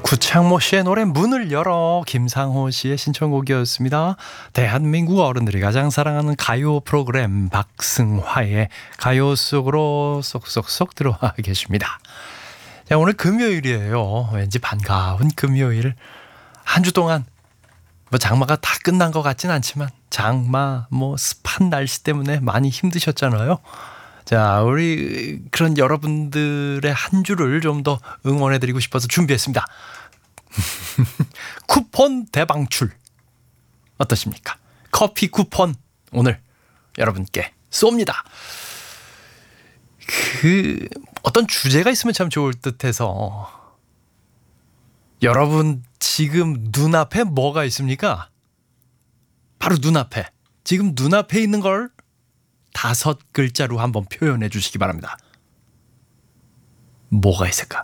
구창모 씨의 노래 문을 열어, 김상호 씨의 신청곡이었습니다. 대한민국 어른들이 가장 사랑하는 가요 프로그램 박승화의 가요 속으로 쏙쏙쏙 들어와 계십니다. 자, 오늘 금요일이에요. 왠지 반가운 금요일. 한 주 동안 뭐 장마가 다 끝난 것 같진 않지만 장마 습한 날씨 때문에 많이 힘드셨잖아요. 자, 우리 그런 여러분들의 한 주를 좀 더 응원해드리고 싶어서 준비했습니다. 쿠폰 대방출 어떠십니까? 커피 쿠폰 오늘 여러분께 쏩니다. 어떤 주제가 있으면 참 좋을 듯해서. 여러분 지금 눈앞에 뭐가 있습니까? 바로 눈앞에, 지금 눈앞에 있는 걸 5글자로 한번 표현해 주시기 바랍니다. 뭐가 있을까?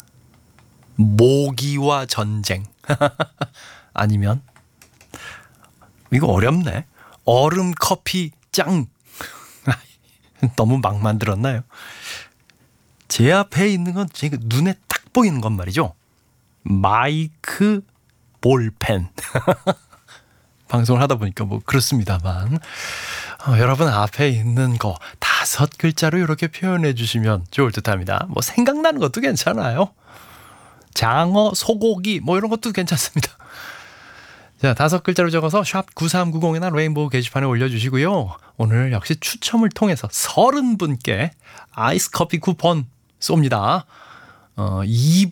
모기와 전쟁. 아니면 이거 어렵네. 얼음 커피 짱. 너무 막 만들었나요? 제 앞에 있는 건 지금 눈에 딱 보이는 건 말이죠. 마이크 볼펜. 방송을 하다 보니까 그렇습니다만 여러분 앞에 있는 거 5글자로 이렇게 표현해 주시면 좋을 듯합니다. 생각나는 것도 괜찮아요. 장어, 소고기 이런 것도 괜찮습니다. 자, 5글자로 적어서 샵 9390이나 레인보우 게시판에 올려주시고요. 오늘 역시 추첨을 통해서 30분께 아이스 커피 쿠폰 쏩니다.